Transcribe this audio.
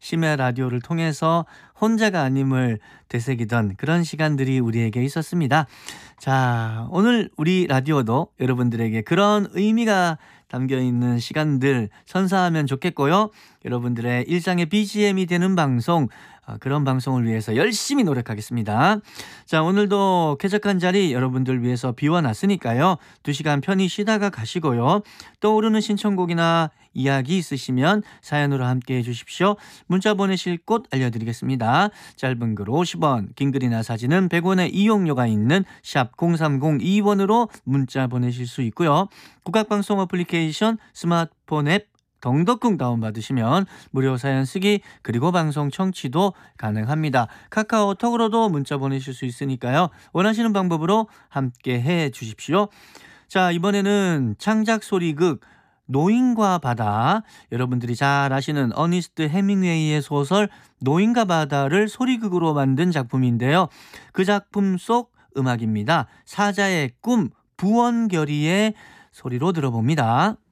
심야 라디오를 통해서 혼자가 아님을 되새기던 그런 시간들이 우리에게 있었습니다. 자, 오늘 우리 라디오도 여러분들에게 그런 의미가 담겨있는 시간들 선사하면 좋겠고요. 여러분들의 일상의 BGM이 되는 방송, 그런 방송을 위해서 열심히 노력하겠습니다. 자, 오늘도 쾌적한 자리 여러분들 위해서 비워놨으니까요. 2시간 편히 쉬다가 가시고요. 떠오르는 신청곡이나 이야기 있으시면 사연으로 함께 해주십시오. 문자 보내실 곳 알려드리겠습니다. 짧은 글 50원, 긴 글이나 사진은 100원의 이용료가 있는 샵 0302번으로 문자 보내실 수 있고요. 국악방송 어플리케이션 스마트폰 앱 덩덕궁 다운받으시면 무료 사연 쓰기 그리고 방송 청취도 가능합니다. 카카오톡으로도 문자 보내실 수 있으니까요. 원하시는 방법으로 함께 해 주십시오. 자, 이번에는 창작 소리극 노인과 바다, 여러분들이 잘 아시는 어니스트 해밍웨이의 소설 노인과 바다를 소리극으로 만든 작품인데요. 그 작품 속 음악입니다. 사자의 꿈 부원결의의 소리로 들어봅니다.